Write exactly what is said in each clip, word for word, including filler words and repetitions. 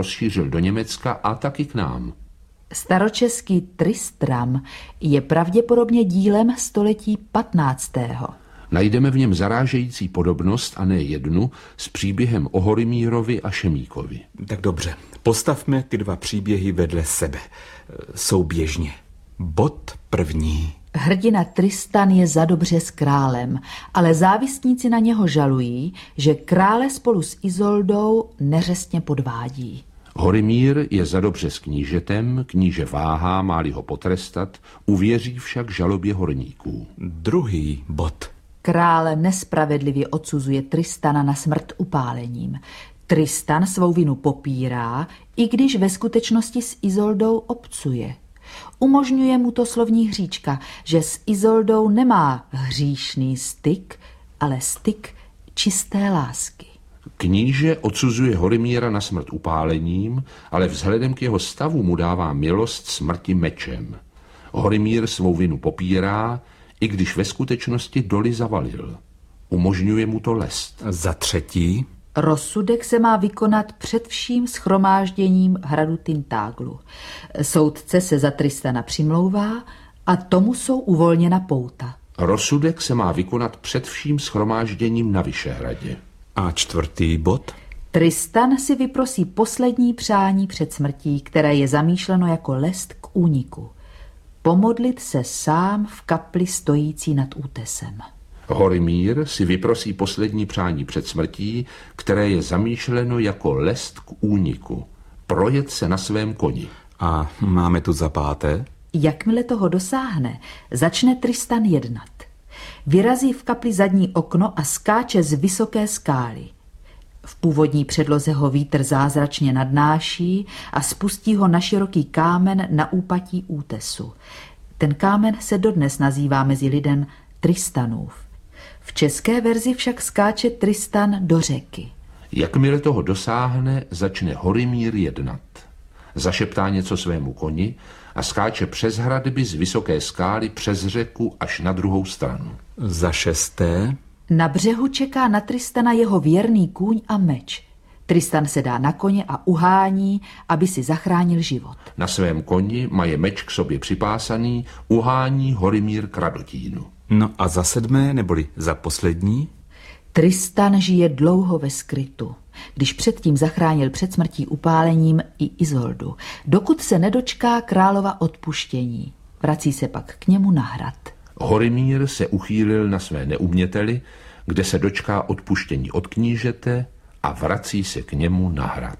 rozšířil do Německa a taky k nám. Staročeský Tristram je pravděpodobně dílem století patnáctého. Najdeme v něm zarážející podobnost, a ne jednu, s příběhem o Horimírovi a Šemíkovi. Tak dobře, postavme ty dva příběhy vedle sebe, souběžně. Bod první. Hrdina Tristan je zadobře s králem, ale závistníci na něho žalují, že krále spolu s Izoldou neřestně podvádí. Horimír je zadobře s knížetem, kníže váhá, má-li ho potrestat, uvěří však žalobě horníků. Druhý bod. Král nespravedlivě odsuzuje Tristana na smrt upálením. Tristan svou vinu popírá, i když ve skutečnosti s Izoldou obcuje. Umožňuje mu to slovní hříčka, že s Izoldou nemá hříšný styk, ale styk čisté lásky. Kníže odsuzuje Horimíra na smrt upálením, ale vzhledem k jeho stavu mu dává milost smrti mečem. Horimír svou vinu popírá, i když ve skutečnosti doly zavalil. Umožňuje mu to lest. Za třetí. Rozsudek se má vykonat před vším shromážděním hradu Tintaglu. Soudce se za Tristana přimlouvá a tomu jsou uvolněna pouta. Rozsudek se má vykonat před vším shromážděním na Vyšehradě. A čtvrtý bod. Tristan si vyprosí poslední přání před smrtí, které je zamýšleno jako lest k úniku. Pomodlit se sám v kapli stojící nad útesem. Horimír si vyprosí poslední přání před smrtí, které je zamýšleno jako lest k úniku. Projet se na svém koni. A máme tu za páté? Jakmile toho dosáhne, začne Tristan jednat. Vyrazí v kapli zadní okno a skáče z vysoké skály. V původní předloze ho vítr zázračně nadnáší a spustí ho na široký kámen na úpatí útesu. Ten kámen se dodnes nazývá mezi lidem Tristanův. V české verzi však skáče Tristan do řeky. Jakmile toho dosáhne, začne Horimír jednat. Zašeptá něco svému koni a skáče přes hradby z vysoké skály přes řeku až na druhou stranu. Za šesté. Na břehu čeká na Tristana jeho věrný kůň a meč. Tristan se dá na koně a uhání, aby si zachránil život. Na svém koni maje meč k sobě připásaný, uhání Horimír k radotínu. No a za sedmé, neboli za poslední? Tristan žije dlouho ve skrytu, když předtím zachránil před smrtí upálením i Izoldu, dokud se nedočká králova odpuštění. Vrací se pak k němu na hrad. Horimír se uchýlil na své neuměteli, kde se dočká odpuštění od knížete a vrací se k němu na hrad.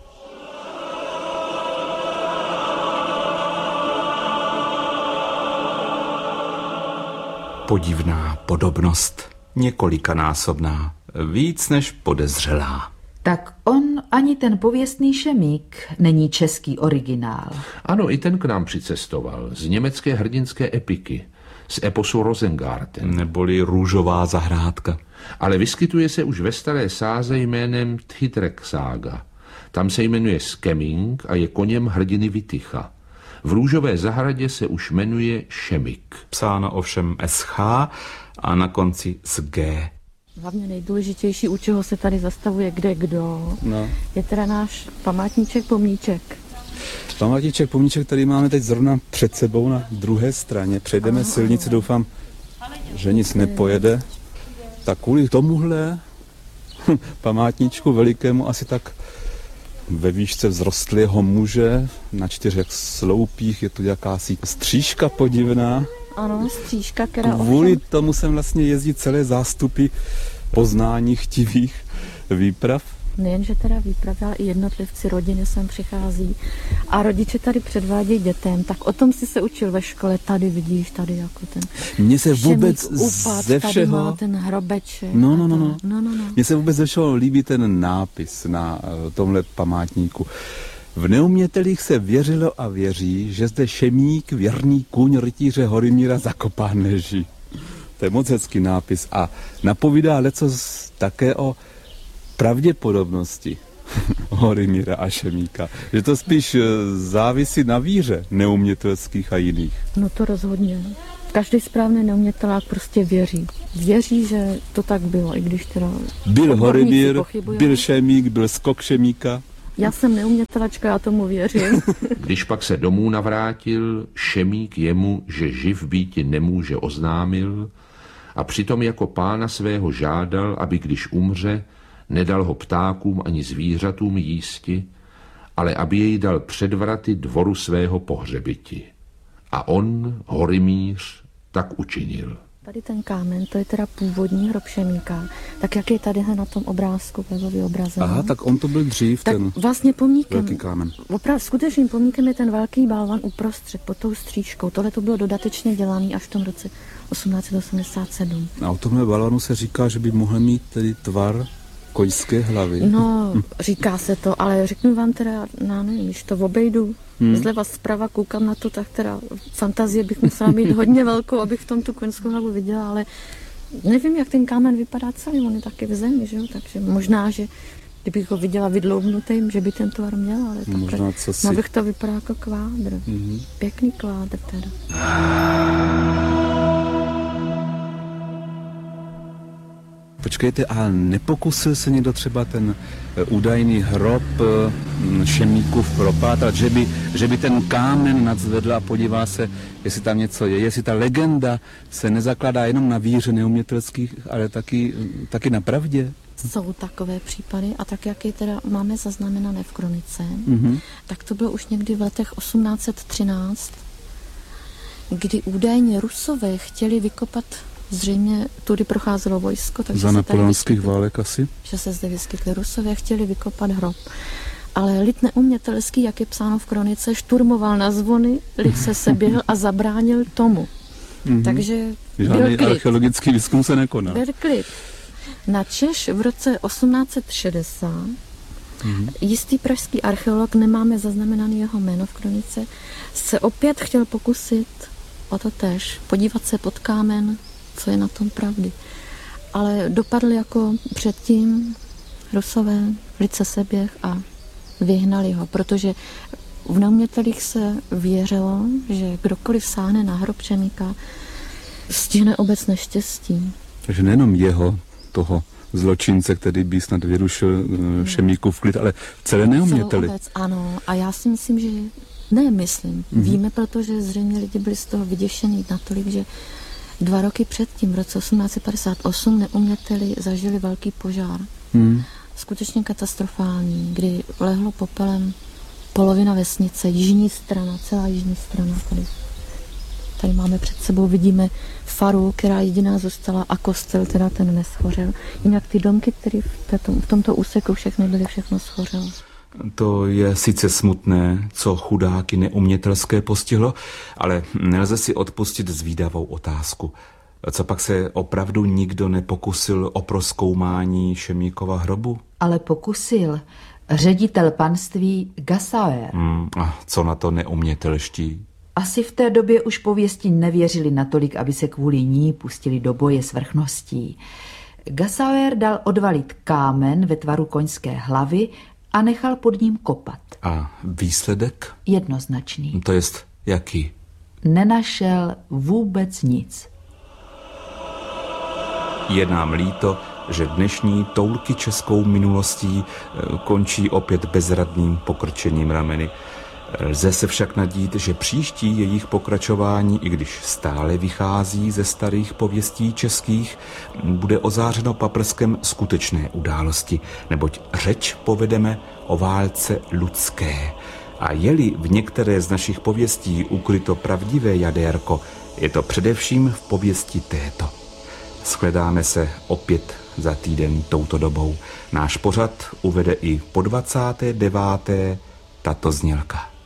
Podivná podobnost, několikanásobná, víc než podezřelá. Tak on ani ten pověstný Šemík není český originál. Ano, i ten k nám přicestoval z německé hrdinské epiky, z eposu Rosengarten. Neboli Růžová zahrádka. Ale vyskytuje se už ve staré sáze jménem Tchydrek sága. Tam se jmenuje Skeming a je koněm hrdiny Vitycha. V Růžové zahradě se už jmenuje Šemik. Psáno ovšem S H a na konci s G. Hlavně nejdůležitější, u čeho se tady zastavuje kde kdo, no. Je teda náš památníček, pomníček. Památníček, pomníček tady máme teď zrovna před sebou na druhé straně. Přejdeme Aha, silnici, doufám, že nic nepojede. Tak kvůli tomuhle památníčku velikému asi tak ve výšce vzrostlého muže na čtyřech sloupích, je tu jakási stříška podivná. Ano, stříška, která Kvůli ovšem... tomu sem vlastně jezdí celé zástupy poznání chtivých výprav. Nejenže teda výpravy, ale i jednotlivci rodiny sem přichází a rodiče tady předvádějí dětem, tak o tom si se učil ve škole, tady vidíš, tady jako ten Mně se vůbec upad, ze všeho... tady má ten hrobeček. No, no, no, no. no, no, no. Mně se vůbec ze všeho líbí ten nápis na tomhle památníku. V neumětelích se věřilo a věří, že zde Šemík, věrný kůň rytíře Horimíra, zakopán leží. To je moc hezký nápis a napovídá lecos také o pravděpodobnosti Horimíra a Šemíka. Že to spíš závisí na víře neumětelských a jiných. No to rozhodně. Každý správný neumětelák prostě věří. Věří, že to tak bylo, i když teda... Byl Horimír, byl Šemík, byl skok Šemíka. Já jsem neumětelačka, já tomu věřím. Když pak se domů navrátil, Šemík jemu, že živ býti nemůže, oznámil a přitom jako pána svého žádal, aby když umře, nedal ho ptákům ani zvířatům jísti, ale aby jej dal před vraty dvoru svého pohřebiti. A on, Horymíř, tak učinil. Tady ten kámen, to je teda původní hrob Šemíka, tak jak je tady na tom obrázku, Pavlově obraze. Aha, tak on to byl dřív, tak ten vlastně pomníkem, velký kámen. Opravdu skutečným pomníkem je ten velký balvan uprostřed pod tou stříčkou. Tohle to bylo dodatečně dělané až v tom roce osmnáct osmdesát sedm. A o tomhle balvanu se říká, že by mohl mít tedy tvar koňské hlavy. No, říká se to, ale řeknu vám teda, no, nevím, když to obejdu hmm. zleva zprava, koukám na to, tak teda fantazie bych musela mít hodně velkou, abych v tom tu koňskou hlavu viděla, ale nevím, jak ten kámen vypadá celý, on je taky v zemi, že jo, takže možná, že kdybych ho viděla vydloubnutým, že by ten tvar měl, ale takhle, možná co si... no, bych to vypadá jako kvádr. Mm-hmm. Pěkný kvádr teda. Počkejte, a nepokusil se někdo třeba ten údajný hrob Šemíkův propátrat, že by, že by ten kámen nadzvedl a podívá se, jestli tam něco je, jestli ta legenda se nezakládá jenom na víře neumětelských, ale taky, taky na pravdě? Jsou takové případy a tak, jak je teda máme zaznamenané v kronice, mm-hmm. tak to bylo už někdy v letech osmnáct třináct, kdy údajně Rusové chtěli vykopat, zřejmě tudy procházelo vojsko, takže za napoleonských válek asi, že se zde vyskytli Rusové, chtěli vykopat hrob. Ale lid neumětelský, jak je psáno v kronice, šturmoval na zvony, lid se seběhl a zabránil tomu. Mm-hmm. Takže žádný byl klid. Archeologický výzkum se nekonal. Byl klid. Na Češ v roce osmnáct šedesát mm-hmm. jistý pražský archeolog, nemáme zaznamenaný jeho jméno v kronice, se opět chtěl pokusit o to též, podívat se pod kámen, co je na tom pravdy. Ale dopadl jako předtím Rusové, lid se seběh a vyhnali ho, protože v neumětelích se věřilo, že kdokoliv sáhne na hrob Šemíka, stihne obec neštěstí. Takže nejenom jeho, toho zločince, který by snad vyrušil Šemíkův klid, ale celé neuměteli. Obec, ano. A já si myslím, že ne, myslím. Mm-hmm. Víme, protože zřejmě lidi byli z toho vyděšení natolik, že dva roky předtím, v roce osmnáct padesát osm, neuměteli zažili velký požár. Mm. Skutečně katastrofální, kdy lehlo popelem polovina vesnice, jižní strana, celá jižní strana tady. Tady máme před sebou, vidíme faru, která jediná zůstala, a kostel, teda ten neschořel. Jinak ty domky, které v, v tomto úseku všechny byly, všechno schořelo. To je sice smutné, co chudáky neumětelské postihlo, ale nelze si odpustit zvídavou otázku. Co pak se opravdu nikdo nepokusil o prozkoumání Šemíkova hrobu? Ale pokusil ředitel panství Gassauer. Hmm, a co na to neumětelští? Asi v té době už pověsti nevěřili natolik, aby se kvůli ní pustili do boje s vrchností. Gassauer dal odvalit kámen ve tvaru koňské hlavy a nechal pod ním kopat. A výsledek? Jednoznačný. To jest jaký? Nenašel vůbec nic. Je nám líto, že dnešní toulky českou minulostí končí opět bezradným pokrčením rameny. Lze se však nadít, že příští jejich pokračování, i když stále vychází ze starých pověstí českých, bude ozářeno paprskem skutečné události, neboť řeč povedeme o válce ludské. A je-li v některé z našich pověstí ukryto pravdivé jadérko, je to především v pověsti této. Shledáme se opět za týden touto dobou. Náš pořad uvede i po dvacáté deváté tato znělka.